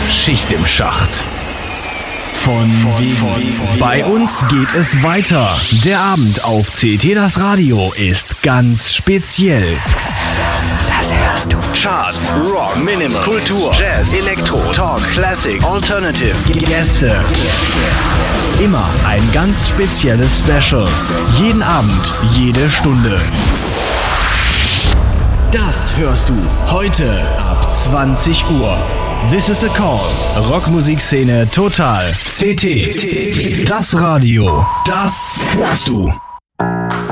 Schicht im Schacht. Von wegen. Bei uns geht es weiter. Der Abend auf CT Das Radio ist ganz speziell. Das hörst du. Charts, Rock, Minimal, Kultur, Jazz, Elektro, Talk, Classic, Alternative, Gäste. Immer ein ganz spezielles Special. Jeden Abend, jede Stunde. Das hörst du heute ab 20 Uhr. This is a Call. Rockmusikszene total. CT. Das Radio. Das hörst du.